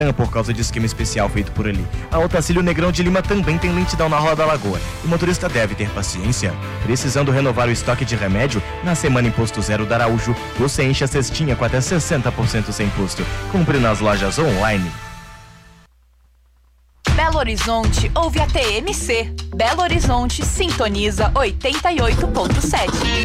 por causa de esquema especial feito por ali. A Otacílio Negrão de Lima também tem lentidão na Rua da Lagoa. O motorista deve ter paciência. Precisando renovar o estoque de remédio? Na semana Imposto Zero da Araújo, você enche a cestinha com até 60% sem custo. Compre nas lojas online. Belo Horizonte ouve a TMC. Belo Horizonte sintoniza 88.7.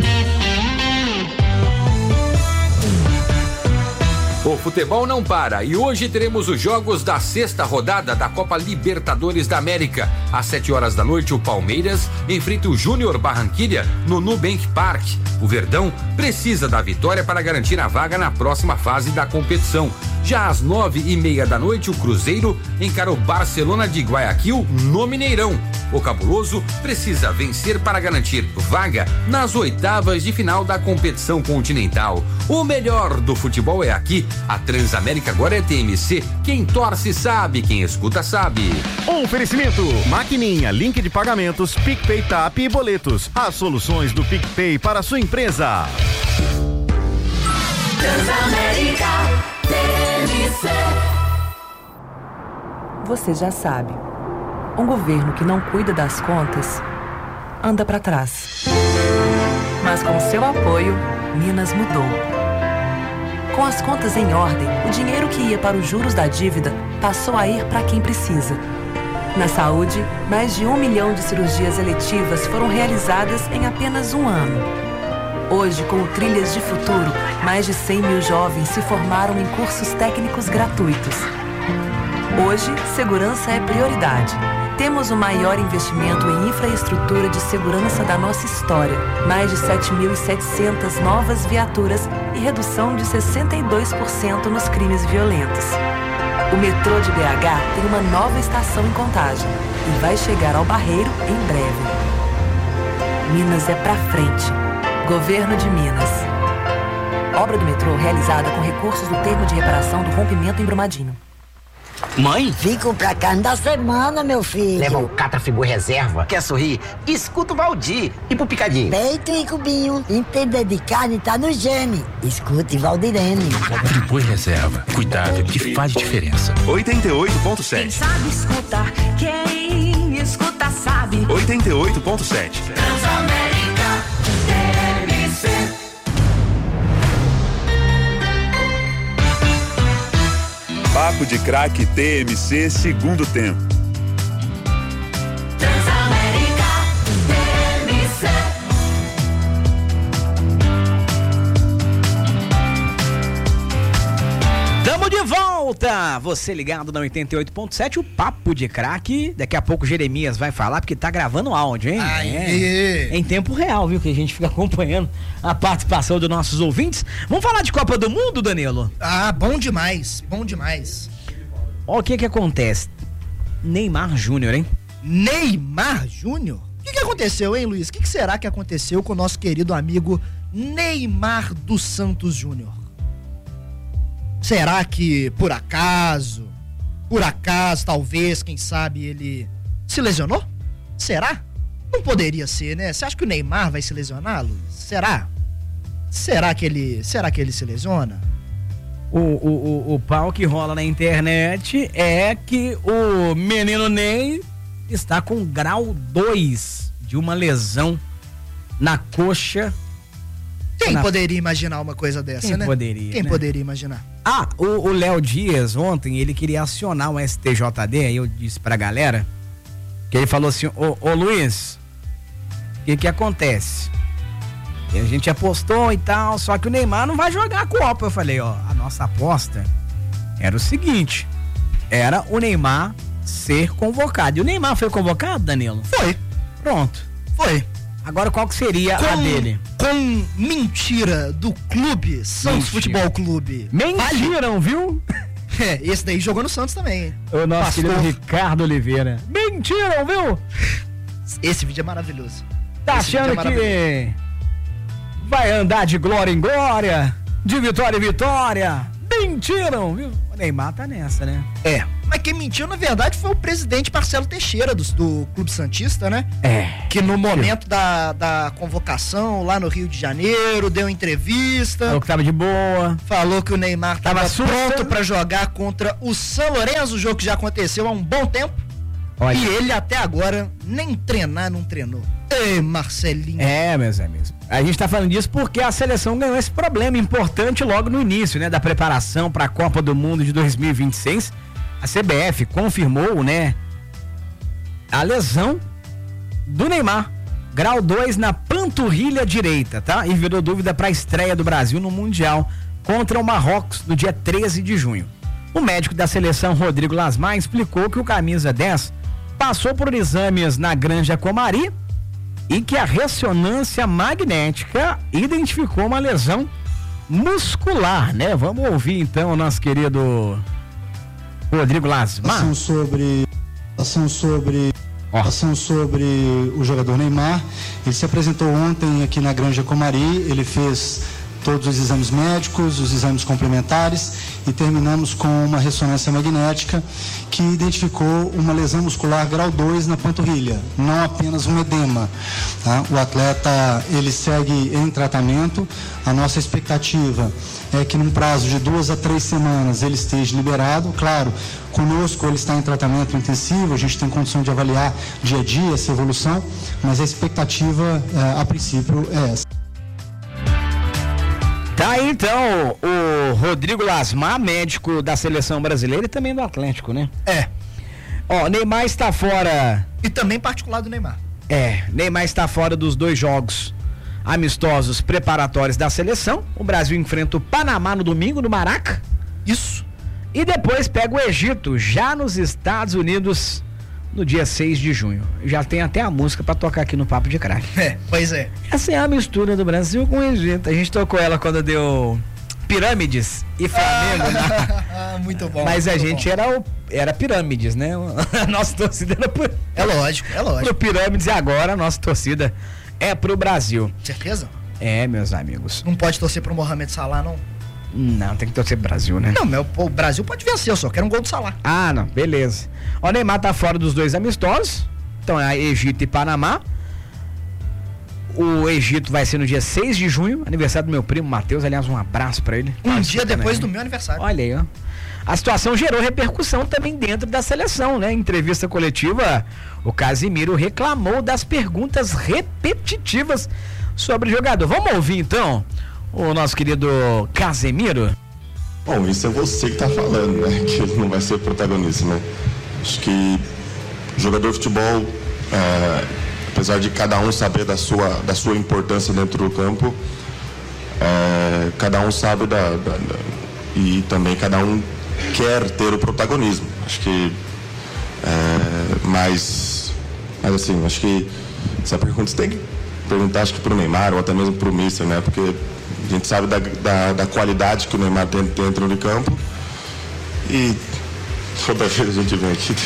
O futebol não para e hoje teremos os jogos da sexta rodada da Copa Libertadores da América. Às 7 da noite, o Palmeiras enfrenta o Júnior Barranquilla no Nubank Park. O Verdão precisa da vitória para garantir a vaga na próxima fase da competição. Já às 9:30 da noite, o Cruzeiro encara o Barcelona de Guayaquil no Mineirão. O Cabuloso precisa vencer para garantir vaga nas oitavas de final da competição continental. O melhor do futebol é aqui. A Transamérica agora é TMC. Quem torce sabe, quem escuta sabe. Oferecimento: Maquininha, link de pagamentos, PicPay, TAP e boletos. As soluções do PicPay para a sua empresa. Transamérica TMC. Você já sabe. Um governo que não cuida das contas anda para trás. Mas com seu apoio, Minas mudou. Com as contas em ordem, o dinheiro que ia para os juros da dívida passou a ir para quem precisa. Na saúde, mais de 1 milhão de cirurgias eletivas foram realizadas em apenas um ano. Hoje, com o Trilhas de Futuro, mais de 100 mil jovens se formaram em cursos técnicos gratuitos. Hoje, segurança é prioridade. Temos o maior investimento em infraestrutura de segurança da nossa história. Mais de 7.700 novas viaturas e redução de 62% nos crimes violentos. O metrô de BH tem uma nova estação em Contagem e vai chegar ao Barreiro em breve. Minas é pra frente. Governo de Minas. Obra do metrô realizada com recursos do termo de reparação do rompimento em Brumadinho. Mãe? Fico pra carne da semana, meu filho. Leva o Catrafigu Reserva. Quer sorrir? Escuta o Valdir. E pro Picadinho? Peito e cubinho. Entender de carne tá no gene. Escute Valdirene. Frigo Reserva. Cuidado que faz diferença. 88.7. Quem sabe escutar, quem escuta sabe. 88.7. Transamérica TMC. Papo de Craque TMC, segundo tempo. Transamérica TMC. Tamo de volta! Você ligado na 88.7, o Papo de Craque. Daqui a pouco o Jeremias vai falar, porque tá gravando áudio, hein? É em tempo real, viu? Que a gente fica acompanhando a participação dos nossos ouvintes. Vamos falar de Copa do Mundo, Danilo? Ah, bom demais, bom demais. Ó, o que acontece? Neymar Júnior, hein? Neymar Júnior? O que aconteceu, hein, Luiz? O que será que aconteceu com o nosso querido amigo Neymar dos Santos Júnior? Será que, por acaso, talvez, quem sabe, ele se lesionou? Será? Não poderia ser, né? Você acha que o Neymar vai se lesionar, Luiz? Será? Será que ele se lesiona? O pau que rola na internet é que o menino Ney está com grau 2 de uma lesão na coxa. Quem poderia imaginar uma coisa dessa, Quem né? poderia, Quem né? poderia imaginar? Ah, o Léo Dias ontem, ele queria acionar o STJD, aí eu disse pra galera, que ele falou assim, ô Luiz, o que acontece? E a gente apostou e tal, só que o Neymar não vai jogar a Copa. Eu falei, ó, a nossa aposta era o seguinte, era o Neymar ser convocado. E o Neymar foi convocado, Danilo? Foi. Pronto. Foi. Agora qual que seria a dele? Com mentira do clube, Santos Futebol Clube. Mentiram, viu? É, esse daí jogou no Santos também. O nosso querido Ricardo Oliveira. Mentiram, viu? Esse vídeo é maravilhoso. Tá achando que vai andar de glória em glória, de vitória em vitória? Mentiram, viu? O Neymar tá nessa, né? É, mas quem mentiu, na verdade, foi o presidente Marcelo Teixeira, do Clube Santista, né? Que no momento da convocação, lá no Rio de Janeiro, deu entrevista. Falou que tava de boa. Falou que o Neymar tava pronto pra jogar contra o São Lourenço, o jogo que já aconteceu há um bom tempo. Olha. E ele até agora nem treinar não treinou. Ei, Marcelinho. Meus amigos. A gente tá falando disso porque a seleção ganhou esse problema importante logo no início, né? Da preparação para a Copa do Mundo de 2026. A CBF confirmou, né? A lesão do Neymar. Grau 2 na panturrilha direita, tá? E virou dúvida para a estreia do Brasil no Mundial contra o Marrocos no dia 13 de junho. O médico da seleção, Rodrigo Lasmar, explicou que o camisa 10 passou por exames na Granja Comari e que a ressonância magnética identificou uma lesão muscular, né? Vamos ouvir então o nosso querido Rodrigo Lasmar. Ação sobre o jogador Neymar. Ele se apresentou ontem aqui na Granja Comari, ele fez todos os exames médicos, os exames complementares e terminamos com uma ressonância magnética que identificou uma lesão muscular grau 2 na panturrilha, não apenas um edema, tá? O atleta, ele segue em tratamento. A nossa expectativa é que num prazo de 2 a 3 semanas ele esteja liberado. Claro, conosco ele está em tratamento intensivo, a gente tem condição de avaliar dia a dia essa evolução, mas a expectativa a princípio é essa. Tá aí então o Rodrigo Lasmar, médico da seleção brasileira e também do Atlético, né? Neymar está fora. E também particular do Neymar. Neymar está fora dos 2 jogos amistosos preparatórios da seleção. O Brasil enfrenta o Panamá no domingo, no Maraca. Isso. E depois pega o Egito, já nos Estados Unidos, no dia 6 de junho. Já tem até a música pra tocar aqui no Papo de Craque. Pois é. Essa é a mistura do Brasil com o Egito. A gente tocou ela quando deu Pirâmides e Flamengo, né? Muito bom. Mas a gente era Pirâmides, né? A nossa torcida era pro... É lógico. Pro Pirâmides, e agora a nossa torcida é pro Brasil. Certeza? Meus amigos. Não pode torcer pro Mohamed Salah, não? Não, tem que torcer pro Brasil, né? Não, o Brasil pode vencer, eu só quero um gol do Salah. Não, beleza. O Neymar tá fora dos 2 amistosos. Então é Egito e Panamá. O Egito vai ser no dia 6 de junho, aniversário do meu primo Matheus. Aliás, um abraço pra ele. Um dia depois do meu aniversário. Olha aí, ó. A situação gerou repercussão também dentro da seleção, né? Em entrevista coletiva, o Casemiro reclamou das perguntas repetitivas sobre o jogador. Vamos ouvir então o nosso querido Casemiro? Bom, isso é você que tá falando, né? Que ele não vai ser protagonista, né? Acho que o jogador de futebol, apesar de cada um saber da sua importância dentro do campo, cada um sabe e também cada um quer ter o protagonismo. Acho que mas assim, acho que essa pergunta você tem que perguntar, acho que pro Neymar ou até mesmo pro Mister, né? Porque a gente sabe da qualidade que o Neymar tem dentro de campo e toda vez a gente vem aqui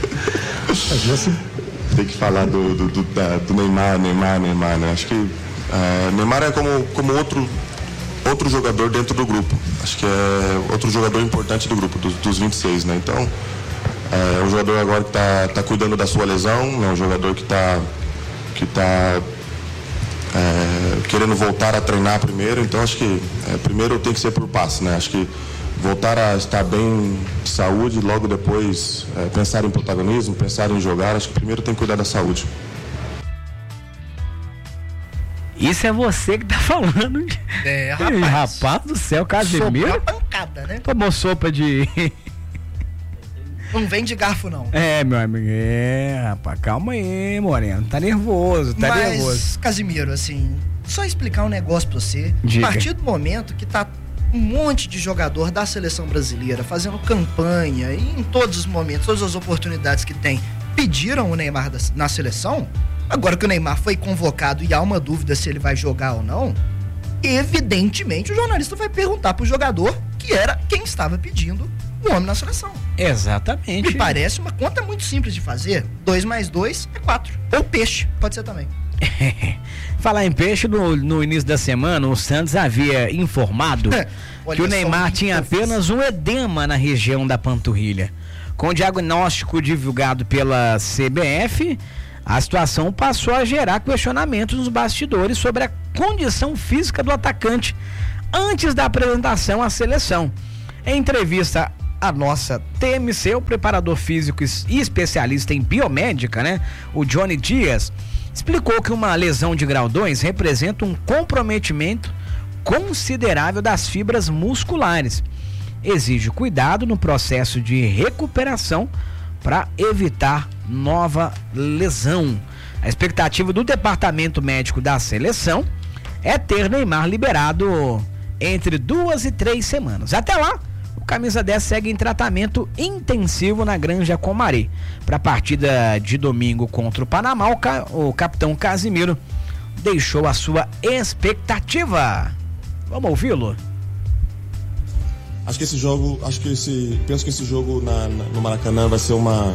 tem que falar do Neymar, né? Acho que Neymar é como outro jogador dentro do grupo. Acho que é outro jogador importante do grupo, dos 26, né? Então, é um jogador agora que tá cuidando da sua lesão, é um jogador que tá querendo voltar a treinar primeiro. Então, acho que primeiro tem que ser por passo, né? Acho que voltar a estar bem de saúde, logo depois pensar em protagonismo, pensar em jogar. Acho que primeiro tem que cuidar da saúde. Isso é você que tá falando. Rapaz. Rapaz do céu, Casemiro. Sopa pancada, né? Tomou sopa de... Não vem de garfo, não. Meu amigo. Rapaz, calma aí, Moreno. Tá nervoso, nervoso. Casemiro, assim, só explicar um negócio pra você. Diga. A partir do momento que tá um monte de jogador da seleção brasileira fazendo campanha e em todos os momentos, todas as oportunidades que tem, pediram o Neymar na seleção. Agora que o Neymar foi convocado e há uma dúvida se ele vai jogar ou não, evidentemente o jornalista vai perguntar pro jogador, que era quem estava pedindo o homem na seleção. Exatamente. Me parece uma conta muito simples de fazer. 2 mais 2 é 4. Ou peixe, pode ser também. Falar em peixe, no início da semana, o Santos havia informado que o Neymar tinha apenas um edema na região da panturrilha. Com o diagnóstico divulgado pela CBF, a situação passou a gerar questionamentos nos bastidores sobre a condição física do atacante antes da apresentação à seleção. Em entrevista à nossa TMC, o preparador físico e especialista em biomédica, o Johnny Dias, explicou que uma lesão de grau 2 representa um comprometimento considerável das fibras musculares. Exige cuidado no processo de recuperação para evitar nova lesão. A expectativa do departamento médico da seleção é ter Neymar liberado entre 2 e 3 semanas. Até lá, o camisa 10 segue em tratamento intensivo na Granja Comari. Para a partida de domingo contra o Panamá, o capitão Casimiro deixou a sua expectativa. Vamos ouvi-lo? Penso que esse jogo no Maracanã vai ser uma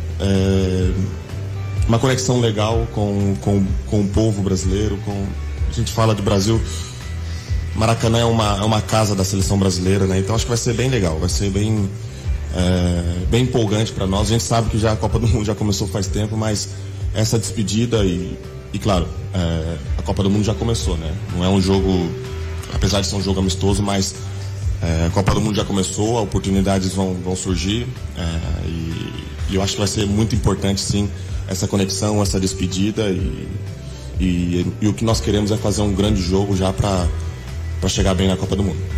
conexão legal com o povo brasileiro. A gente fala de Brasil, Maracanã é uma casa da seleção brasileira, né? Então acho que vai ser bem legal, vai ser bem empolgante para nós. A gente sabe que já a Copa do Mundo já começou faz tempo, mas essa despedida e claro, a Copa do Mundo já começou, né? Não é um jogo, apesar de ser um jogo amistoso, mas a Copa do Mundo já começou, oportunidades vão surgir, e eu acho que vai ser muito importante, sim, essa conexão, essa despedida, e o que nós queremos é fazer um grande jogo já para chegar bem na Copa do Mundo.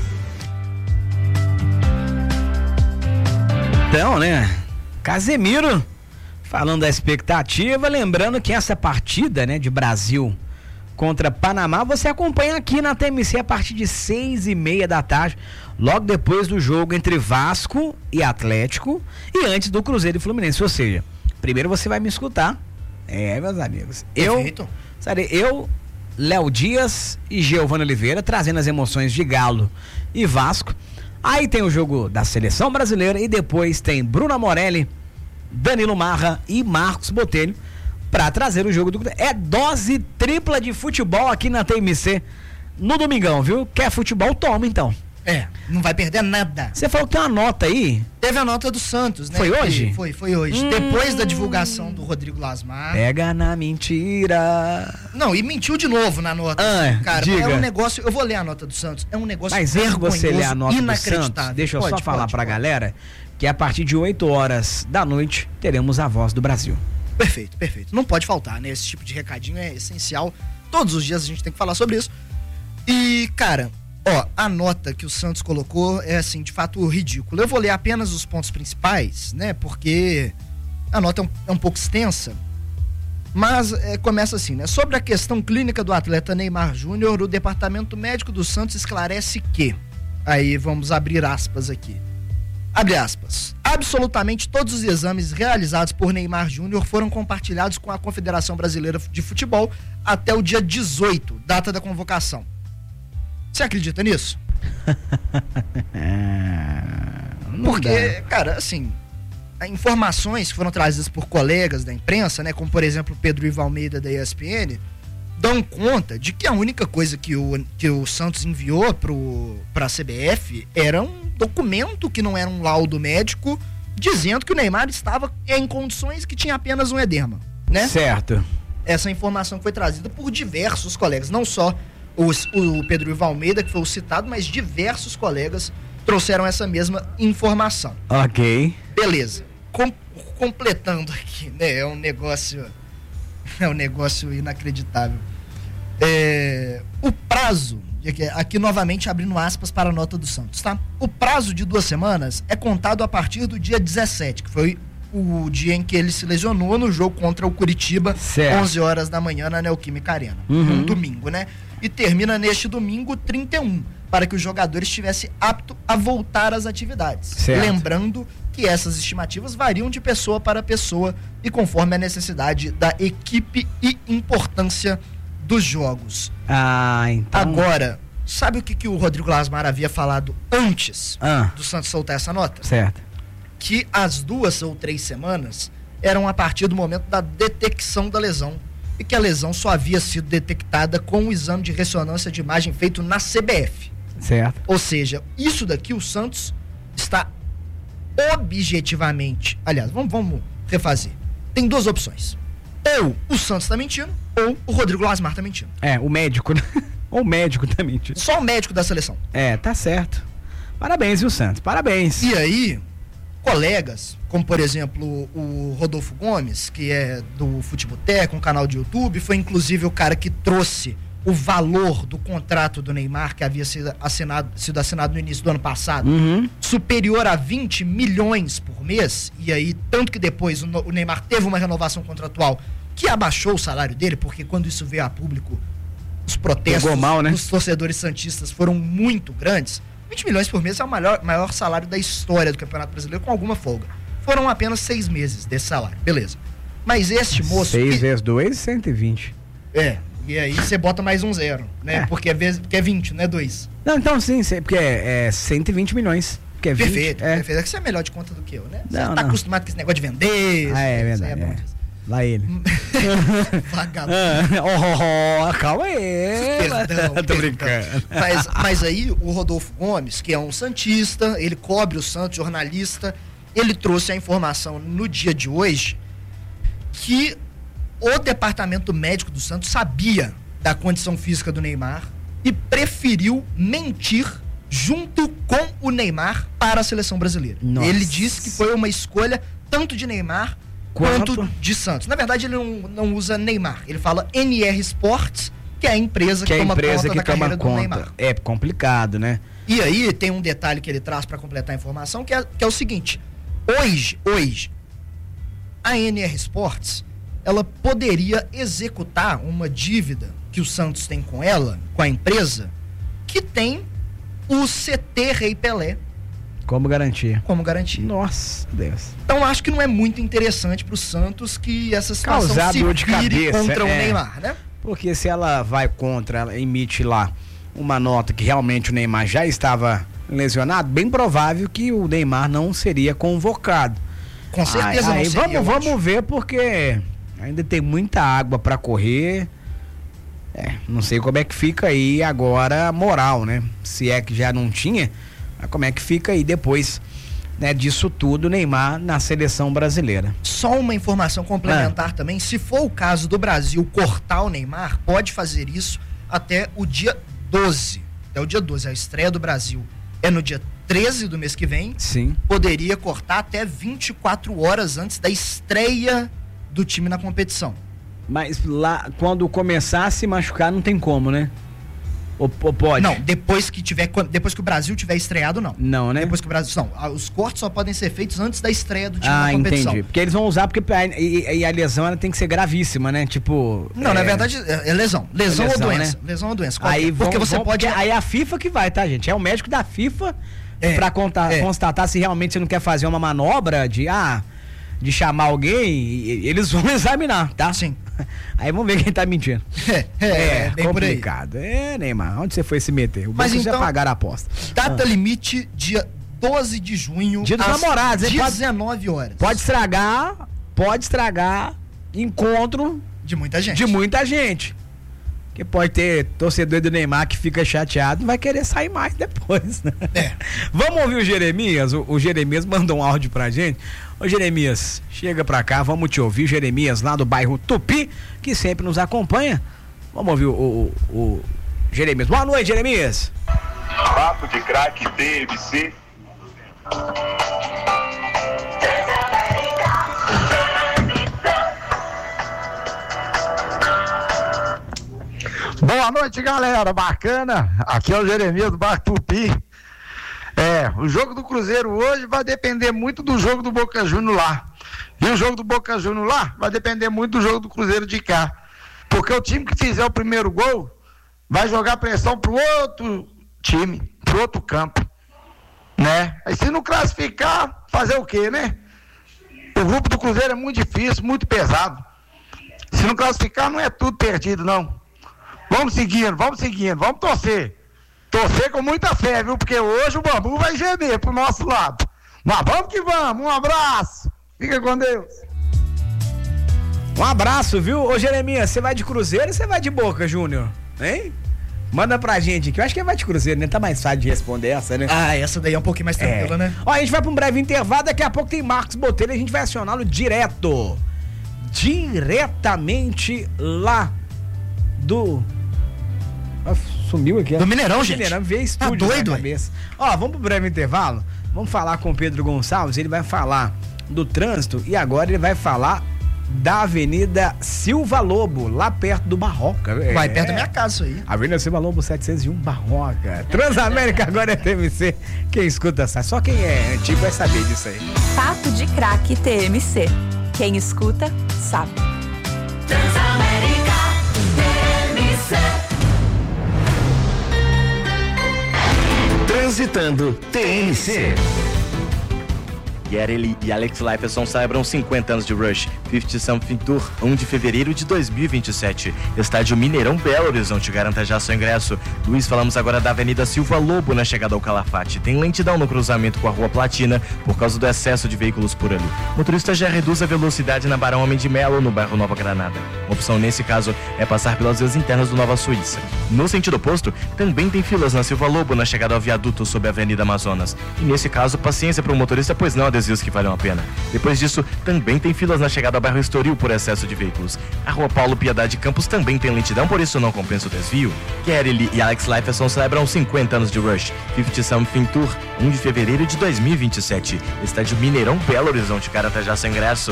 Então, Casemiro falando da expectativa, lembrando que essa partida, de Brasil contra Panamá, você acompanha aqui na TMC a partir de 6:30 da tarde, logo depois do jogo entre Vasco e Atlético e antes do Cruzeiro e Fluminense. Ou seja, primeiro você vai me escutar, meus amigos. Eu, Léo Dias e Giovana Oliveira trazendo as emoções de Galo e Vasco. Aí tem o jogo da seleção brasileira e depois tem Bruna Morelli, Danilo Marra e Marcos Botelho para trazer o jogo é dose tripla de futebol aqui na TMC no domingão, viu? Quer futebol? Toma então. Não vai perder nada. Você falou que tem uma nota aí? Teve a nota do Santos, né? Foi hoje? Foi hoje. Depois da divulgação do Rodrigo Lasmar. Pega na mentira. Não, e mentiu de novo na nota. Cara, diga. É um negócio. Eu vou ler a nota do Santos. É um negócio vergonhoso, você ler a nota do Santos. Deixa eu só falar pra galera que a partir de 8h da noite teremos a Voz do Brasil. Perfeito. Não pode faltar, né? Esse tipo de recadinho é essencial. Todos os dias a gente tem que falar sobre isso. E, cara, a nota que o Santos colocou é, assim, de fato ridícula. Eu vou ler apenas os pontos principais, né? Porque a nota é um pouco extensa. Mas começa assim, né? Sobre a questão clínica do atleta Neymar Júnior, o departamento médico do Santos esclarece que... Aí vamos abrir aspas aqui. Abre aspas. Absolutamente todos os exames realizados por Neymar Júnior foram compartilhados com a Confederação Brasileira de Futebol até o dia 18, data da convocação. Você acredita nisso? Porque, cara, assim, informações que foram trazidas por colegas da imprensa, né, como por exemplo Pedro Ivo Almeida da ESPN, dão conta de que a única coisa que o Santos enviou para a CBF era um documento que não era um laudo médico dizendo que o Neymar estava em condições que tinha apenas um edema, né? Certo. Essa informação foi trazida por diversos colegas, não só o Pedro Ivo Almeida, que foi o citado, mas diversos colegas trouxeram essa mesma informação. Ok. Beleza. Completando aqui, né? É um negócio inacreditável. O prazo, aqui novamente abrindo aspas para a nota do Santos, tá? O prazo de 2 semanas é contado a partir do dia 17, que foi o dia em que ele se lesionou no jogo contra o Curitiba, 11h da manhã na Neoquímica Arena, um domingo, né? E termina neste domingo 31, para que o jogador estivesse apto a voltar às atividades. Certo. Lembrando que essas estimativas variam de pessoa para pessoa e conforme a necessidade da equipe e importância dos jogos. Então... Agora, sabe o que o Rodrigo Lasmar havia falado antes do Santos soltar essa nota? Certo. Que as 2 ou 3 semanas eram a partir do momento da detecção da lesão e que a lesão só havia sido detectada com um exame de ressonância de imagem feito na CBF. Certo. Ou seja, isso daqui o Santos está objetivamente... Aliás, vamos refazer. Tem duas opções. Ou o Santos está mentindo, ou o Rodrigo Lasmar está mentindo. O médico, né? Ou o médico tá mentindo. Só o médico da seleção. Tá certo. Parabéns, viu, Santos? Parabéns. E aí, colegas, como por exemplo o Rodolfo Gomes, que é do Futeboteco, um canal de YouTube, foi inclusive o cara que trouxe o valor do contrato do Neymar, que havia sido assinado no início do ano passado, superior a 20 milhões por mês, e aí, tanto que depois o Neymar teve uma renovação contratual que abaixou o salário dele, porque quando isso veio a público, os protestos dos torcedores santistas foram muito grandes. 20 milhões por mês é o maior salário da história do Campeonato Brasileiro, com alguma folga. Foram apenas 6 meses desse salário, beleza. Mas este moço... 6 vezes 2, 120. E aí você bota mais um zero, né? Porque é 20, não é 2. Não, então sim, porque é 120 milhões. Que é 20, perfeito. É que você é melhor de conta do que eu, né? Você não, tá acostumado com esse negócio de vender. É verdade. Lá ele. Vagabundo. Calma aí. Perdão. Tô brincando. Mas aí o Rodolfo Gomes, que é um santista, ele cobre o Santos, jornalista, ele trouxe a informação no dia de hoje que o departamento médico do Santos sabia da condição física do Neymar e preferiu mentir junto com o Neymar para a seleção brasileira. Nossa. Ele disse que foi uma escolha tanto de Neymar quanto de Santos. Na verdade, ele não usa Neymar. Ele fala NR Sports, que é a empresa que toma conta da carreira do Neymar. É complicado, né? E aí tem um detalhe que ele traz para completar a informação, que é o seguinte. Hoje, a NR Sports, ela poderia executar uma dívida que o Santos tem com ela, com a empresa, que tem o CT Rei Pelé como garantia. Nossa Deus. Então acho que não é muito interessante pro Santos que essa situação se vire contra o Neymar, né? Porque se ela vai contra, ela emite lá uma nota que realmente o Neymar já estava lesionado, bem provável que o Neymar não seria convocado. Com certeza não seria. Vamos ver, porque ainda tem muita água para correr. Não sei como é que fica aí agora a moral, né? Se é que já não tinha, como é que fica aí depois, né, disso tudo, o Neymar na seleção brasileira. Só uma informação complementar também, se for o caso do Brasil cortar o Neymar, pode fazer isso até o dia 12. Até o dia 12, a estreia do Brasil é no dia 13 do mês que vem. Sim. Poderia cortar até 24 horas antes da estreia do time na competição. Mas lá, quando começar a se machucar, não tem como, né? Ou pode? Não, depois que o Brasil tiver estreado, não. Não, né? Depois que o Brasil... Não, os cortes só podem ser feitos antes da estreia do time na competição. Entendi. Porque eles vão usar, porque a lesão ela tem que ser gravíssima, né? Tipo... Não, na verdade, é lesão. Lesão ou doença. Né? Lesão ou doença. Aí você pode... Aí a FIFA que vai, tá, gente? É o médico da FIFA pra constatar se realmente você não quer fazer uma manobra de chamar alguém, eles vão examinar, tá? Sim. Aí vamos ver quem tá mentindo. Bem complicado. Por aí. Neymar, onde você foi se meter? Mas então, já pagaram a aposta. Data limite, dia 12 de junho, dia dos namorados, hein? 19 horas. Pode estragar encontro de muita gente. Porque pode ter torcedor do Neymar que fica chateado, não vai querer sair mais depois, né? Vamos ouvir o Jeremias? O Jeremias mandou um áudio pra gente. Ô Jeremias, chega pra cá, vamos te ouvir. Jeremias lá do bairro Tupi, que sempre nos acompanha. Vamos ouvir o Jeremias. Boa noite, Jeremias. Papo de craque TMC. Boa noite, galera, bacana. Aqui é o Jeremias do bairro Tupi. O jogo do Cruzeiro hoje vai depender muito do jogo do Boca Juniors lá. E o jogo do Boca Juniors lá vai depender muito do jogo do Cruzeiro de cá. Porque o time que fizer o primeiro gol vai jogar pressão pro outro time, pro outro campo, né? Aí se não classificar, fazer o quê, né? O grupo do Cruzeiro é muito difícil, muito pesado. Se não classificar, não é tudo perdido, não. Vamos seguindo, vamos torcer. Torcer com muita fé, viu? Porque hoje o bambu vai gemer pro nosso lado. Mas vamos que vamos, um abraço. Fica com Deus. Um abraço, viu? Ô Jeremias, você vai de Cruzeiro ou você vai de Boca, Júnior? Hein? Manda pra gente aqui. Eu acho que vai de Cruzeiro, né? Tá mais fácil de responder essa, né? Ah, essa daí é um pouquinho mais tranquila, né? Ó, a gente vai pra um breve intervalo. Daqui a pouco tem Marcos Botelho. A gente vai acioná-lo diretamente lá do... Sumiu aqui. Do Mineirão, gente. Mineirão, veio estúdio tá doido, na cabeça. Ó, vamos pro breve intervalo. Vamos falar com o Pedro Gonçalves. Ele vai falar do trânsito e agora ele vai falar da Avenida Silva Lobo, lá perto do Barroca. Vai perto da minha casa isso aí. Avenida Silva Lobo 701 Barroca. Transamérica agora é TMC. Quem escuta sabe. Só quem é antigo vai saber disso aí. Papo de Craque TMC. Quem escuta sabe. Transamérica TMC. Transitando TMC. Gerely e Alex Lifeson celebram 50 anos de Rush, 50 Something Tour, 1 de fevereiro de 2027. Estádio Mineirão Belo Horizonte, garanta já seu ingresso. Luiz, falamos agora da Avenida Silva Lobo na chegada ao Calafate. Tem lentidão no cruzamento com a Rua Platina por causa do excesso de veículos por ali. O motorista já reduz a velocidade na Barão Homem de Melo, no bairro Nova Granada. Uma opção nesse caso é passar pelas vias internas do Nova Suíça. No sentido oposto, também tem filas na Silva Lobo na chegada ao viaduto sob a Avenida Amazonas. E nesse caso, paciência para o motorista, pois não há desvios que valham a pena. Depois disso, também tem filas na chegada ao bairro Estoril por excesso de veículos. A Rua Paulo Piedade Campos também tem lentidão, por isso não compensa o desvio. Gerely e Alex Lifeson celebram 50 anos de Rush, 50 Something Tour, 1 de fevereiro de 2027. Estádio Mineirão Belo Horizonte, garanta já seu ingresso.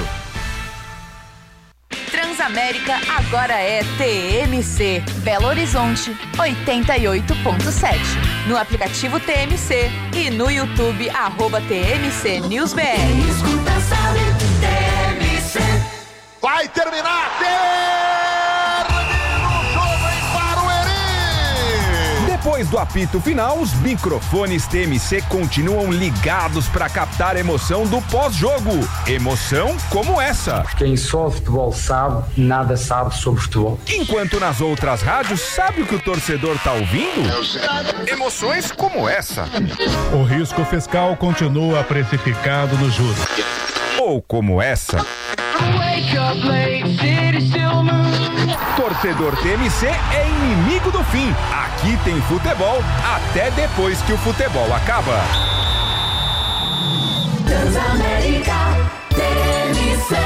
Transamérica agora é TMC. Belo Horizonte 88.7. No aplicativo TMC e no YouTube @TMC News BR. Escuta, sabe, TMC. Vai terminar! Termina o jogo em Barueri! Depois do apito final, os microfones TMC continuam ligados para captar a emoção do pós-jogo. Emoção como essa. Quem só futebol sabe, nada sabe sobre futebol. Enquanto nas outras rádios, sabe o que o torcedor tá ouvindo? Emoções como essa. O risco fiscal continua precificado nos juros. Ou como essa. Torcedor TMC é inimigo do fim. Aqui tem futebol até depois que o futebol acaba. Transamérica TMC.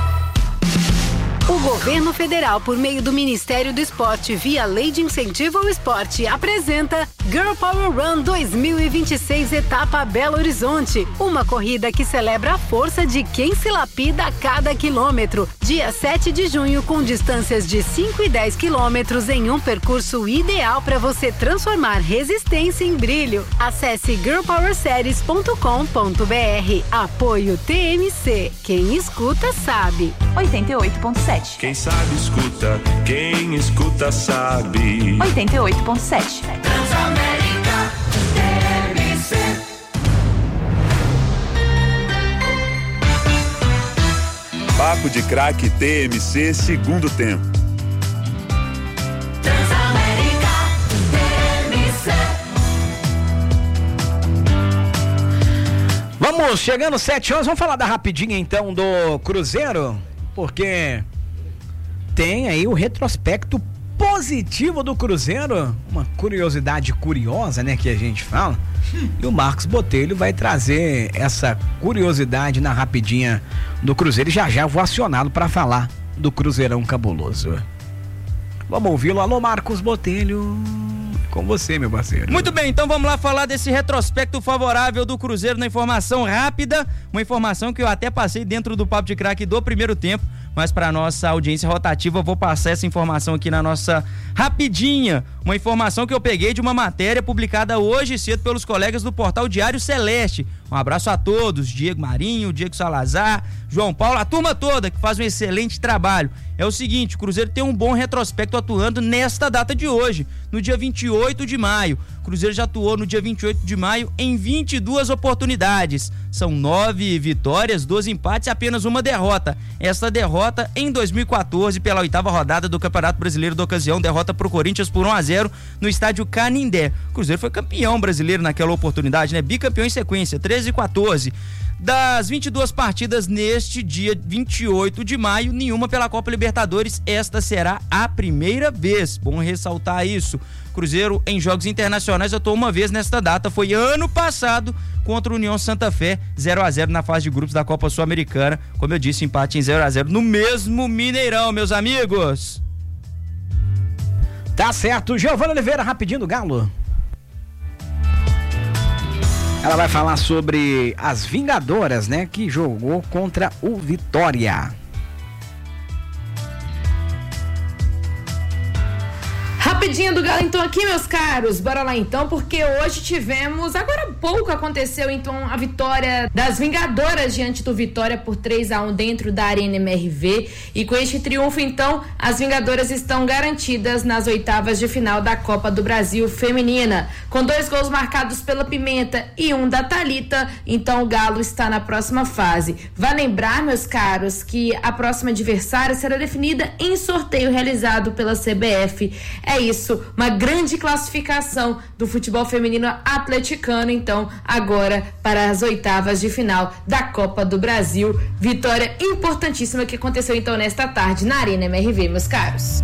O governo federal, por meio do Ministério do Esporte, via Lei de Incentivo ao Esporte, apresenta Girl Power Run 2026 etapa Belo Horizonte. Uma corrida que celebra a força de quem se lapida a cada quilômetro. Dia 7 de junho, com distâncias de 5 e 10 quilômetros em um percurso ideal para você transformar resistência em brilho. Acesse girlpowerseries.com.br. Apoio TMC. Quem escuta sabe. 88.7. Quem sabe escuta, quem escuta sabe. 88.7. Transamérica TMC. Papo de Craque TMC, segundo tempo. Transamérica TMC. Vamos, chegando 7 horas, vamos falar da rapidinha então do Cruzeiro, porque tem aí o retrospecto positivo do Cruzeiro, uma curiosidade curiosa, né, que a gente fala, e o Marcos Botelho vai trazer essa curiosidade na rapidinha do Cruzeiro e já vou acioná-lo para falar do Cruzeirão cabuloso. Vamos ouvi-lo. Alô, Marcos Botelho, com você, meu parceiro. Muito bem, então vamos lá falar desse retrospecto favorável do Cruzeiro na informação rápida, uma informação que eu até passei dentro do Papo de Craque do primeiro tempo, mas para nossa audiência rotativa eu vou passar essa informação aqui na nossa rapidinha, uma informação que eu peguei de uma matéria publicada hoje cedo pelos colegas do portal Diário Celeste. Um abraço a todos, Diego Marinho, Diego Salazar, João Paulo, a turma toda que faz um excelente trabalho. É o seguinte, o Cruzeiro tem um bom retrospecto atuando nesta data de hoje, no dia 28 de maio. O Cruzeiro já atuou no dia 28 de maio em 22 oportunidades. São 9 vitórias, 12 empates e apenas uma derrota. Esta derrota em 2014 pela 8ª rodada do Campeonato Brasileiro da ocasião, derrota pro Corinthians por 1-0 no estádio Canindé. O Cruzeiro foi campeão brasileiro naquela oportunidade, né? Bicampeão em sequência, 13 e 14. Das 22 partidas neste dia 28 de maio, nenhuma pela Copa Libertadores. Esta será a primeira vez. Bom ressaltar isso. Cruzeiro em jogos internacionais atuou uma vez nesta data. Foi ano passado contra o União Santa Fé, 0-0 na fase de grupos da Copa Sul-Americana. Como eu disse, empate em 0-0 no mesmo Mineirão, meus amigos. Tá certo. Giovana Oliveira, rapidinho do Galo. Ela vai falar sobre as Vingadoras, né? Que jogou contra o Vitória. Rapidinho do Galo, então, aqui, meus caros. Bora lá, então, porque hoje tivemos... Agora há pouco aconteceu, então, a vitória das Vingadoras diante do Vitória por 3-1 dentro da Arena MRV. E com este triunfo, então, as Vingadoras estão garantidas nas oitavas de final da Copa do Brasil Feminina. Com 2 gols marcados pela Pimenta e 1 da Thalita, então o Galo está na próxima fase. Vai lembrar, meus caros, que a próxima adversária será definida em sorteio realizado pela CBF. É isso, uma grande classificação do futebol feminino atleticano, então, agora para as oitavas de final da Copa do Brasil. Vitória importantíssima que aconteceu, então, nesta tarde na Arena MRV, meus caros.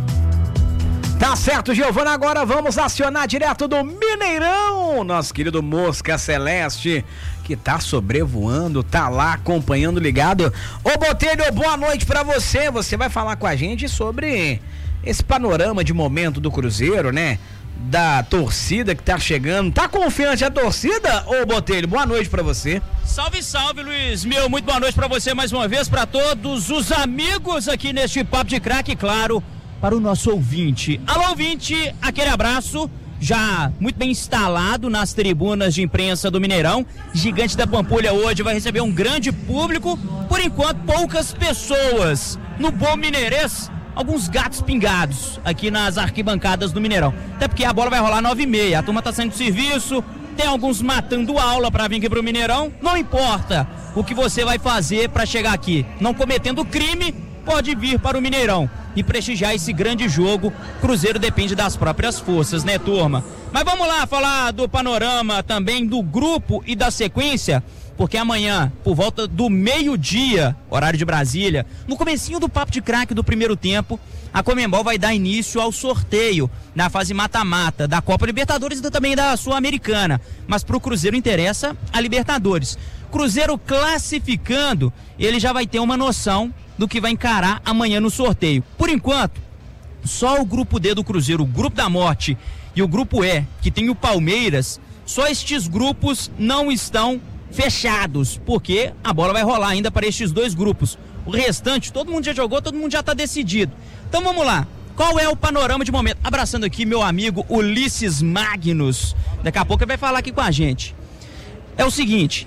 Tá certo, Giovana, agora vamos acionar direto do Mineirão, nosso querido Mosca Celeste, que tá sobrevoando, tá lá acompanhando, ligado. Ô Botelho, boa noite pra você. Você vai falar com a gente sobre esse panorama de momento do Cruzeiro, né? Da torcida que tá chegando. Tá confiante a torcida, ô Botelho? Boa noite pra você. Salve, salve, Luiz. Muito boa noite pra você mais uma vez, pra todos os amigos aqui neste Papo de Craque, claro, para o nosso ouvinte. Alô, ouvinte, aquele abraço. Já muito bem instalado nas tribunas de imprensa do Mineirão. Gigante da Pampulha hoje vai receber um grande público. Por enquanto, poucas pessoas. No bom mineirês, alguns gatos pingados aqui nas arquibancadas do Mineirão. Até porque a bola vai rolar 9h30. A turma tá saindo de serviço, tem alguns matando aula para vir aqui pro Mineirão. Não importa o que você vai fazer para chegar aqui. Não cometendo crime, pode vir para o Mineirão e prestigiar esse grande jogo. Cruzeiro depende das próprias forças, né, turma? Mas vamos lá falar do panorama também do grupo e da sequência, porque amanhã, por volta do meio-dia, horário de Brasília, no comecinho do Papo de Craque do primeiro tempo, a Conmebol vai dar início ao sorteio na fase mata-mata da Copa Libertadores e também da Sul-Americana. Mas pro Cruzeiro interessa a Libertadores. Cruzeiro classificando, ele já vai ter uma noção do que vai encarar amanhã no sorteio. Por enquanto, só o grupo D do Cruzeiro, o grupo da morte e o grupo E, que tem o Palmeiras, só estes grupos não estão fechados, porque a bola vai rolar ainda para estes 2 grupos. O restante, todo mundo já jogou, todo mundo já está decidido. Então vamos lá. Qual é o panorama de momento? Abraçando aqui meu amigo Ulisses Magnus. Daqui a pouco ele vai falar aqui com a gente. É o seguinte,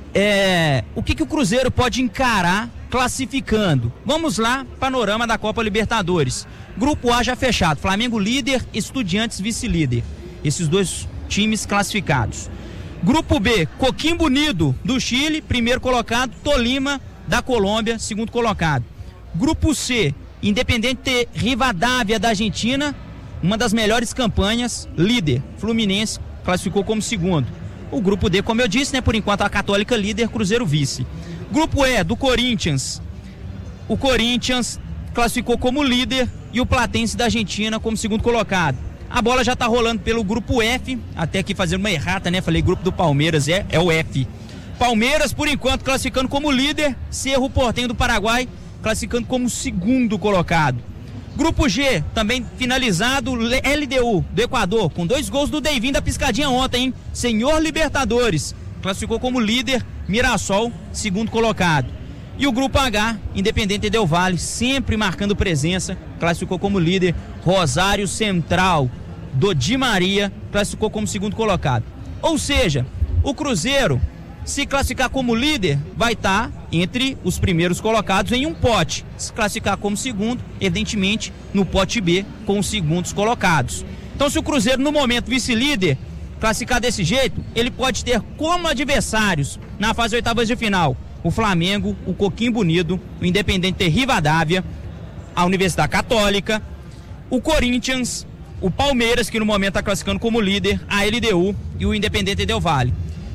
o que o Cruzeiro pode encarar classificando? Vamos lá, panorama da Copa Libertadores. Grupo A já fechado, Flamengo líder, Estudiantes vice-líder. Esses 2 times classificados. Grupo B, Coquimbo Unido do Chile, primeiro colocado, Tolima da Colômbia, segundo colocado. Grupo C, Independente Rivadavia da Argentina, uma das melhores campanhas, líder. Fluminense classificou como segundo. O grupo D, como eu disse, né, por enquanto a Católica líder, Cruzeiro vice. Grupo E, do Corinthians. O Corinthians classificou como líder e o Platense da Argentina como segundo colocado. A bola já tá rolando pelo grupo F, até aqui fazendo uma errata, né? Falei grupo do Palmeiras, é o F. Palmeiras, por enquanto, classificando como líder, Cerro Porteño do Paraguai, classificando como segundo colocado. Grupo G, também finalizado, LDU do Equador, com 2 gols do Deivinho da piscadinha ontem, hein? Senhor Libertadores, classificou como líder, Mirassol, segundo colocado. E o grupo H, Independente Del Valle, sempre marcando presença, classificou como líder, Rosário Central do Di Maria, classificou como segundo colocado. Ou seja, o Cruzeiro, se classificar como líder, vai estar entre os primeiros colocados em um pote. Se classificar como segundo, evidentemente, no pote B, com os segundos colocados. Então, se o Cruzeiro, no momento, vice-líder, classificar desse jeito, ele pode ter como adversários, na fase oitavas de final, o Flamengo, o Coquimbo Unido, o Independente Rivadavia, a Universidade Católica, o Corinthians, o Palmeiras, que no momento está classificando como líder, a LDU e o Independente Del Valle.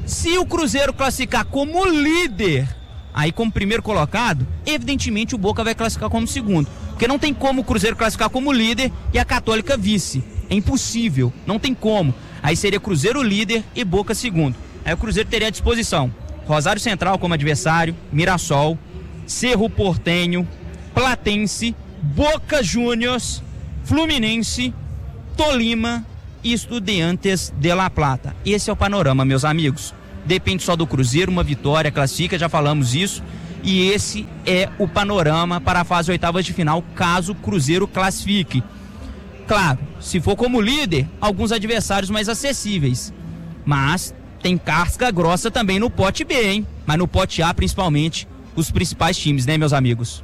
Se o Cruzeiro classificar como líder, aí como primeiro colocado, evidentemente o Boca vai classificar como segundo. Porque não tem como o Cruzeiro classificar como líder e a Católica vice. É impossível, não tem como. Aí seria Cruzeiro líder e Boca segundo. Aí o Cruzeiro teria à disposição Rosário Central como adversário, Mirassol, Cerro Porteño, Platense, Boca Juniors, Fluminense, Tolima e Estudiantes de La Plata. Esse é o panorama, meus amigos. Depende só do Cruzeiro, uma vitória classifica, já falamos isso. E esse é o panorama para a fase oitavas de final, caso o Cruzeiro classifique. Claro, se for como líder, alguns adversários mais acessíveis. Mas tem casca grossa também no pote B, hein? Mas no pote A, principalmente, os principais times, né, meus amigos?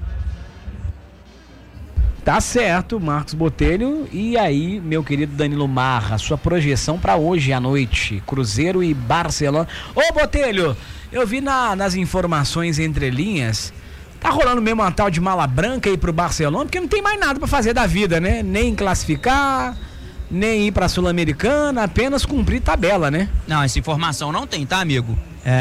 Tá certo, Marcos Botelho. E aí, meu querido Danilo Marra, sua projeção para hoje à noite, Cruzeiro e Barcelona. Ô, Botelho, eu vi nas informações entre linhas, tá rolando mesmo uma tal de mala branca aí pro Barcelona, porque não tem mais nada para fazer da vida, né? Nem classificar, nem ir pra Sul-Americana, apenas cumprir tabela, né? Não, essa informação não tem, tá, amigo?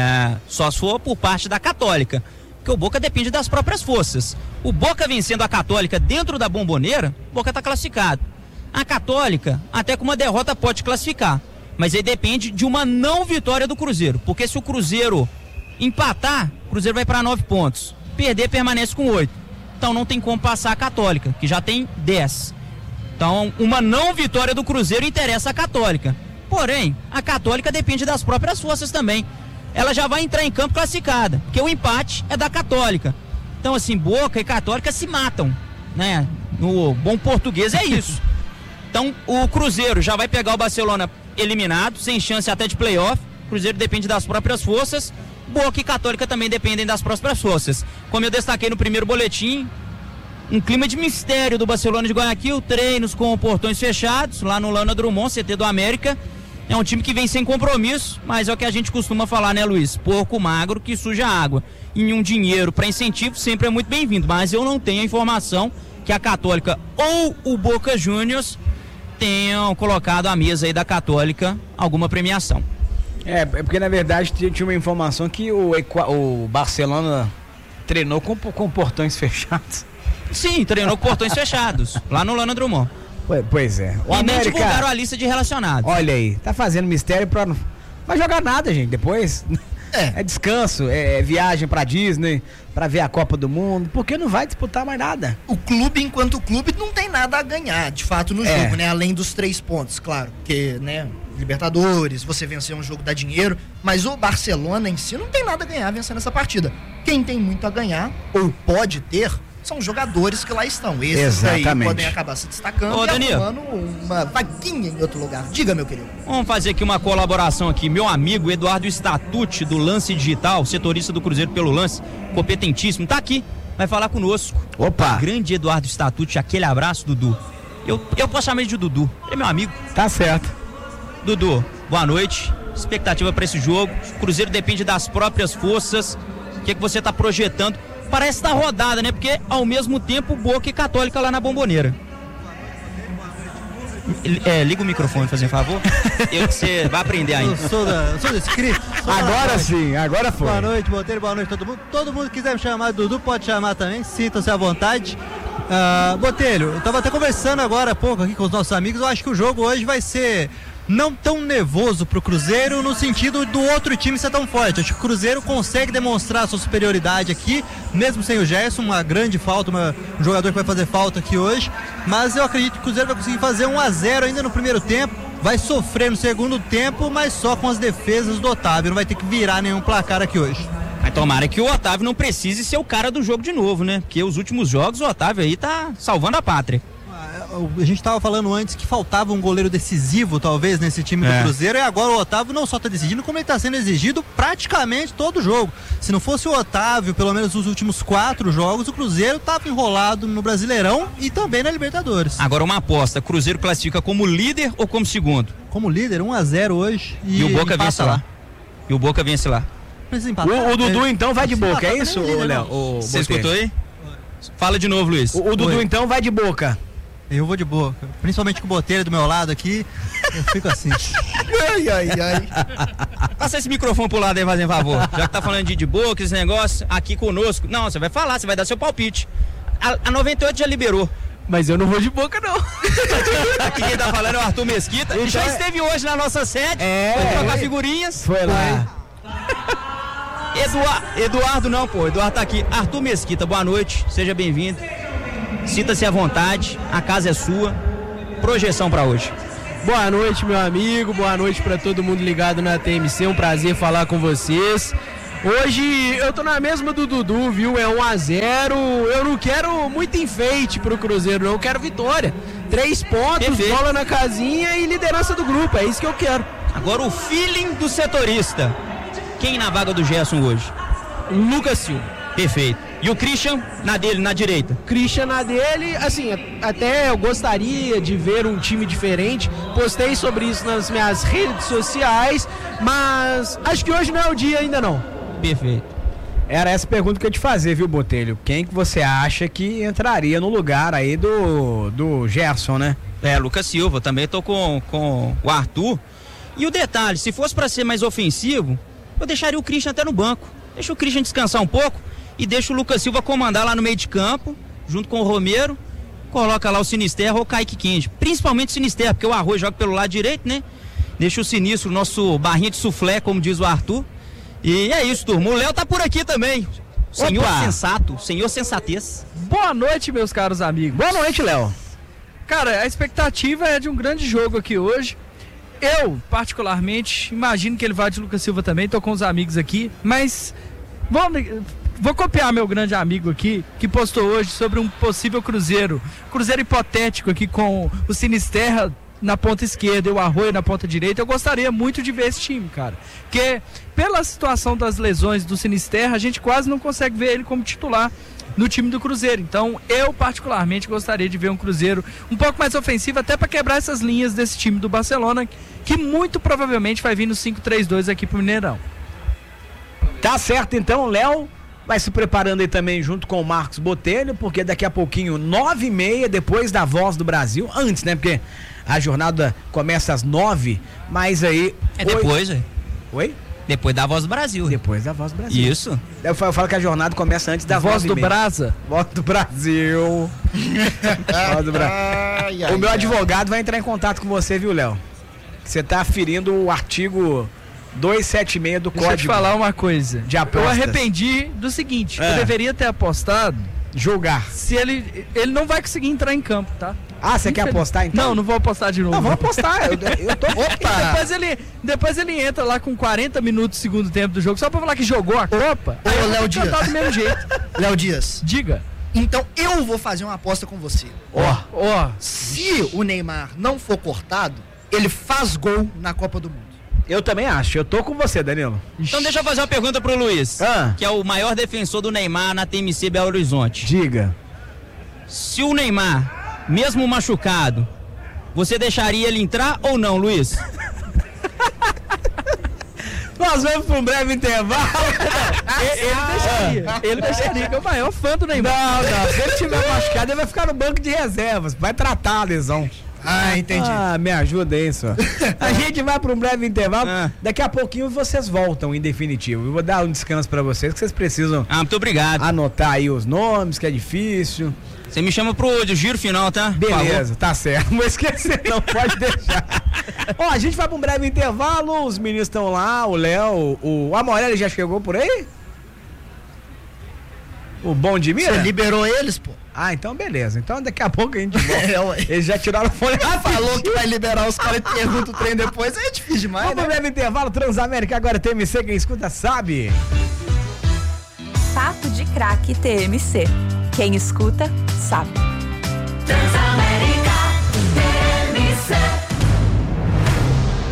Só se for por parte da Católica, porque o Boca depende das próprias forças. O Boca vencendo a Católica dentro da Bombonera, o Boca tá classificado. A Católica, até com uma derrota, pode classificar, mas aí depende de uma não vitória do Cruzeiro, porque se o Cruzeiro empatar, o Cruzeiro vai para 9 pontos. Perder, permanece com 8. Então não tem como passar a Católica, que já tem 10. Então, uma não vitória do Cruzeiro interessa a Católica. Porém, a Católica depende das próprias forças também. Ela já vai entrar em campo classificada, porque o empate é da Católica. Então, assim, Boca e Católica se matam, né? No bom português é isso. Então, o Cruzeiro já vai pegar o Barcelona eliminado, sem chance até de playoff. O Cruzeiro depende das próprias forças. Boca e Católica também dependem das próprias forças. Como eu destaquei no primeiro boletim, um clima de mistério do Barcelona de Guayaquil, treinos com portões fechados, lá no Lana Drummond, CT do América. É um time que vem sem compromisso, mas é o que a gente costuma falar, né, Luiz? Porco magro que suja água. E um dinheiro para incentivo sempre é muito bem-vindo, mas eu não tenho a informação que a Católica ou o Boca Juniors tenham colocado à mesa aí da Católica alguma premiação. É porque na verdade tinha uma informação que o Barcelona treinou com portões fechados. Sim, treinou com portões fechados, lá no Lana Drummond. Pois é. O América, nem divulgaram a lista de relacionados. Olha aí, tá fazendo mistério pra não vai jogar nada, gente, depois. É descanso, é viagem pra Disney, pra ver a Copa do Mundo, porque não vai disputar mais nada. O clube, enquanto clube, não tem nada a ganhar, de fato, no jogo, né? Além dos 3 pontos, claro, porque, né, Libertadores, você vencer um jogo dá dinheiro, mas o Barcelona em si não tem nada a ganhar vencendo essa partida. Quem tem muito a ganhar, ou pode ter, são jogadores que lá estão. Esses aí podem acabar se destacando e arrumando uma vaguinha em outro lugar. Diga, meu querido. Vamos fazer aqui uma colaboração aqui. Meu amigo Eduardo Statucci, do Lance Digital, setorista do Cruzeiro pelo Lance, competentíssimo, tá aqui, vai falar conosco. Opa! O grande Eduardo Statucci, aquele abraço, Dudu. Eu posso chamar ele de Dudu, ele é meu amigo. Tá certo. Dudu, boa noite. Expectativa para esse jogo. O Cruzeiro depende das próprias forças. O que você tá projetando? Parece da rodada, né? Porque ao mesmo tempo Boca e Católica lá na Bombonera. Liga o microfone, fazendo favor. Você vai aprender aí. Eu sou do script. Agora sim, agora foi. Boa noite, Botelho, boa noite todo mundo. Todo mundo que quiser me chamar de Dudu pode chamar também, sintam-se à vontade. Botelho, eu tava até conversando agora há pouco aqui com os nossos amigos. Eu acho que o jogo hoje vai ser não tão nervoso pro Cruzeiro no sentido do outro time ser tão forte. Acho que o Cruzeiro consegue demonstrar a sua superioridade aqui, mesmo sem o Gerson, uma grande falta, um jogador que vai fazer falta aqui hoje, mas eu acredito que o Cruzeiro vai conseguir fazer 1-0 ainda no primeiro tempo, vai sofrer no segundo tempo, mas só com as defesas do Otávio, não vai ter que virar nenhum placar aqui hoje. Mas tomara que o Otávio não precise ser o cara do jogo de novo, né? Porque os últimos jogos o Otávio aí tá salvando a pátria. A gente estava falando antes que faltava um goleiro decisivo, talvez, nesse time do Cruzeiro, e agora o Otávio não só está decidindo, como ele está sendo exigido praticamente todo jogo. Se não fosse o Otávio, pelo menos nos últimos 4 jogos, o Cruzeiro estava enrolado no Brasileirão e também na Libertadores. Agora uma aposta, Cruzeiro classifica como líder ou como segundo? Como líder, 1-0 hoje. E o Boca vence lá. E o Boca vence lá. O Dudu então vai de Boca, é isso, Léo? Você escutou aí? Fala de novo, Luiz. O Dudu então vai de Boca. Eu vou de Boca, principalmente com o Botelho do meu lado aqui, eu fico assim. Ai. Passa esse microfone pro lado aí, fazendo favor. Já que tá falando de boca, esse negócio, aqui conosco. Não, você vai falar, você vai dar seu palpite. A 98 já liberou. Mas eu não vou de boca, não. Aqui quem tá falando é o Arthur Mesquita. Então, já esteve hoje na nossa sede. Foi trocar figurinhas. Foi lá. Eduardo não, pô. Eduardo tá aqui. Arthur Mesquita, boa noite. Seja bem-vindo. Sinta-se à vontade. A casa é sua. Projeção pra hoje. Boa noite, meu amigo. Boa noite pra todo mundo ligado na TMC. Um prazer falar com vocês. Hoje eu tô na mesma do Dudu, viu? É 1-0. Eu não quero muito enfeite pro Cruzeiro, não. Eu quero vitória. 3 pontos, perfeito. Bola na casinha e liderança do grupo. É isso que eu quero. Agora o feeling do setorista. Quem na vaga do Gerson hoje? Lucas Silva. Perfeito. E o Christian na dele, na direita? Christian na dele, assim, até eu gostaria de ver um time diferente. Postei sobre isso nas minhas redes sociais, mas acho que hoje não é o dia ainda não. Perfeito. Era essa pergunta que eu ia te fazer, viu, Botelho? Quem que você acha que entraria no lugar aí do Gerson, né? Lucas Silva, também tô com o Arthur. E o detalhe, se fosse para ser mais ofensivo, eu deixaria o Christian até no banco. Deixa o Christian descansar um pouco e deixa o Lucas Silva comandar lá no meio de campo, junto com o Romero. Coloca lá o Sinisterra ou o Kaique Kendi. Principalmente o Sinisterra, porque o Arroz joga pelo lado direito, né? Deixa o Sinistro, nosso barrinha de suflé, como diz o Arthur. E é isso, turma. O Léo tá por aqui também. Senhor sensato, senhor sensatez. Boa noite, meus caros amigos. Boa noite, Léo. Cara, a expectativa é de um grande jogo aqui hoje. Eu, particularmente, imagino que ele vai de Lucas Silva também. Tô com os amigos aqui. Mas vou copiar meu grande amigo aqui, que postou hoje sobre um possível Cruzeiro hipotético aqui com o Sinisterra na ponta esquerda e o Arroio na ponta direita. Eu gostaria muito de ver esse time, cara. Porque pela situação das lesões do Sinisterra, a gente quase não consegue ver ele como titular no time do Cruzeiro. Então, eu particularmente gostaria de ver um Cruzeiro um pouco mais ofensivo, até para quebrar essas linhas desse time do Barcelona, que muito provavelmente vai vir no 5-3-2 aqui pro Mineirão. Tá certo, então, Léo vai se preparando aí também junto com o Marcos Botelho, porque daqui a pouquinho, 9h30, depois da Voz do Brasil, antes, né? Porque a jornada começa às 9h, mas aí... É depois, velho. Oi? Depois da Voz do Brasil. Depois da Voz do Brasil. Isso. Eu falo que a jornada começa antes da Voz do Brasa. Voz do Brasil. Voz do Brasil. O meu advogado vai entrar em contato com você, viu, Léo? Você tá aferindo o artigo 276 do Código. Deixa eu te falar uma coisa. De apostas. Eu arrependi do seguinte, eu deveria ter apostado. Julgar. Se ele não vai conseguir entrar em campo, tá? Ah, você quer apostar então? Não vou apostar de novo. Não, vou apostar. Eu tô... Opa! Depois ele entra lá com 40 minutos do segundo tempo do jogo, só pra falar que jogou a Copa. Ô, Léo Dias. Do mesmo jeito. Léo Dias. Diga. Então eu vou fazer uma aposta com você. Se o Neymar não for cortado, ele faz gol na Copa do Mundo. Eu também acho. Eu tô com você, Danilo. Então deixa eu fazer uma pergunta pro Luiz, que é o maior defensor do Neymar na TMC Belo Horizonte. Diga. Se o Neymar, mesmo machucado, você deixaria ele entrar ou não, Luiz? Nós vamos para um breve intervalo. Ele deixaria, que é o maior fã do Neymar. Não. Se ele tiver machucado, ele vai ficar no banco de reservas. Vai tratar a lesão. Ah, entendi. Me ajuda aí, só. A gente vai para um breve intervalo. Daqui a pouquinho vocês voltam, em definitivo. Eu vou dar um descanso para vocês, que vocês precisam. Muito obrigado. Anotar aí os nomes, que é difícil. Você me chama pro giro final, tá? Beleza, tá certo. Não vou esquecer, não pode deixar. A gente vai para um breve intervalo. Os meninos estão lá, o Léo, o Amorelli já chegou por aí? O Bom de Mira? Você liberou eles, pô. Então beleza. Então daqui a pouco a gente volta. Eles já tiraram o fone. Falou que vai liberar os caras e pergunta o trem depois. É difícil demais, Vamos, né? Breve intervalo, Transamérica agora TMC, quem escuta sabe. Papo de Craque TMC. Quem escuta sabe. Transamérica TMC.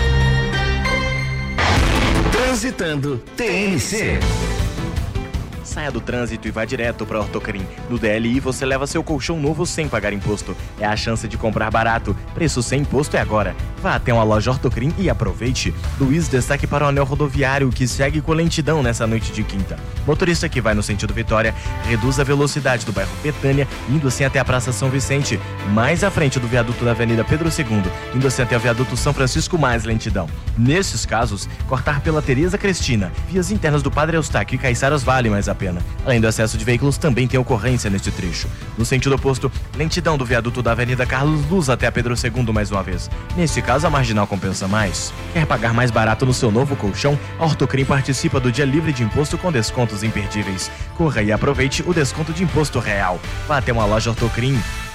Transitando TMC. Saia do trânsito e vá direto para Ortocrim. No DLI você leva seu colchão novo sem pagar imposto. É a chance de comprar barato. Preço sem imposto é agora. Vá até uma loja Ortocrim e aproveite. Luiz, destaque para o anel rodoviário que segue com lentidão nessa noite de quinta. Motorista que vai no sentido Vitória, reduz a velocidade do bairro Betânia, indo assim até a Praça São Vicente. Mais à frente do viaduto da Avenida Pedro II, indo assim até o viaduto São Francisco, mais lentidão. Nesses casos, cortar pela Tereza Cristina, vias internas do Padre Eustáquio e Caiçaras vale mais a pena. Além do excesso de veículos, também tem ocorrência neste trecho. No sentido oposto, lentidão do viaduto da Avenida Carlos Luz até a Pedro II mais uma vez. Nesse caso, a marginal compensa mais. Quer pagar mais barato no seu novo colchão? A Ortocrim participa do Dia Livre de Imposto com descontos imperdíveis. Corra e aproveite o desconto de imposto real. Vá até uma loja Ortocrim.